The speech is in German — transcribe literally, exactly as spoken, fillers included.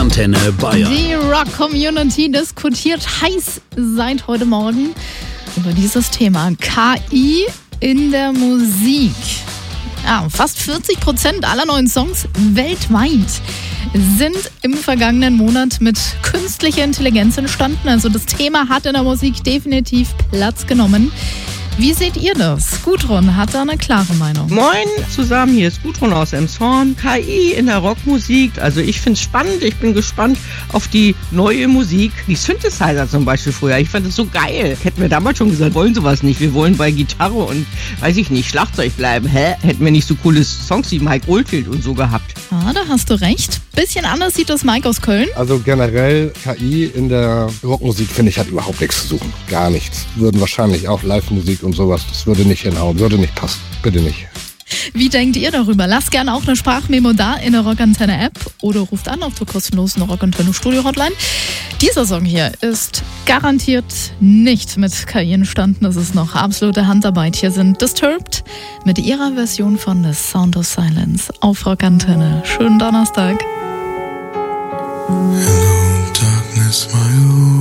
Rockantenne Bayern. Die Rock-Community diskutiert heiß seit heute Morgen über dieses Thema K I in der Musik. Ja, fast vierzig Prozent aller neuen Songs weltweit sind im vergangenen Monat mit künstlicher Intelligenz entstanden. Also das Thema hat in der Musik definitiv Platz genommen. Wie seht ihr das? Gudrun hat da eine klare Meinung. Moin zusammen, hier ist Gudrun aus Emshorn. K I in der Rockmusik, also ich finde es spannend. Ich bin gespannt auf die neue Musik. Die Synthesizer zum Beispiel früher, ich fand das so geil. Hätten wir damals schon gesagt, wollen sowas nicht. Wir wollen bei Gitarre und, weiß ich nicht, Schlagzeug bleiben. Hä? Hätten wir nicht so coole Songs wie Mike Oldfield und so gehabt. Ah, da hast du recht. Bisschen anders sieht das Mike aus Köln. Also generell K I in der Rockmusik, finde ich, hat überhaupt nichts zu suchen. Gar nichts. Würden wahrscheinlich auch Live-Musik und sowas, das würde nicht hinhauen, würde nicht passen. Bitte nicht. Wie denkt ihr darüber? Lasst gerne auch eine Sprachmemo da in der Rockantenne-App oder ruft an auf der kostenlosen Rockantenne-Studio-Hotline. Dieser Song hier ist garantiert nicht mit K I entstanden. Das ist noch absolute Handarbeit. Hier sind Disturbed mit ihrer Version von The Sound of Silence auf Rockantenne. Schönen Donnerstag.